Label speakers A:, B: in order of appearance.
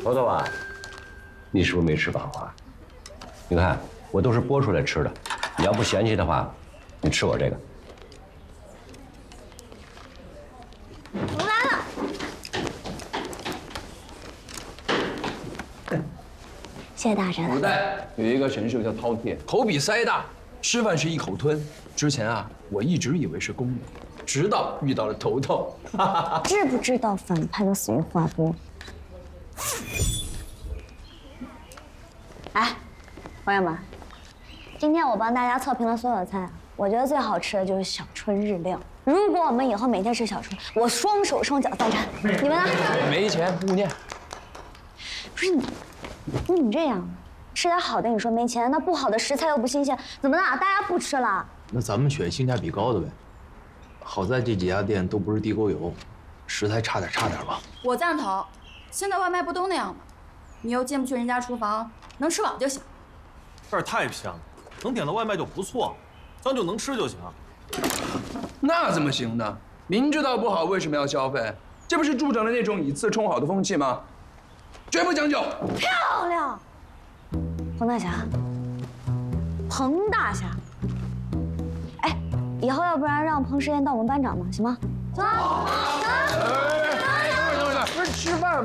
A: 头头啊，你是不是没吃饱啊？你看我都是剥出来吃的，你要不嫌弃的话，你吃我这个。
B: 我来了。谢谢大神。
C: 古代有一个神兽叫饕餮，口比腮大，吃饭是一口吞。之前啊，我一直以为是公的，直到遇到了头头。
B: 知不知道反派都死于华波？哎，朋友们，今天我帮大家测评了所有的菜，我觉得最好吃的就是小春日料。如果我们以后每天吃小春，我双手双脚赞成。你们呢？
C: 没钱勿念。
B: 不是你这样，吃点好的你说没钱，那不好的食材又不新鲜，怎么啦？大家不吃了？
D: 那咱们选性价比高的呗。好在这几家店都不是地沟油，食材差点吧。
E: 我赞同，现在外卖不都那样吗？你又进不去人家厨房，能吃饱就行。
F: 这儿太偏了，能点到外卖就不错，咱就能吃就行。
C: 那怎么行呢？明知道不好，为什么要消费？这不是助长了那种以次充好的风气吗？绝不将就。
B: 漂亮，彭大侠，彭大侠。哎，以后要不然让彭师爷当我们班长吧，行吗？行吗？
C: 等会儿，不是吃饭吗？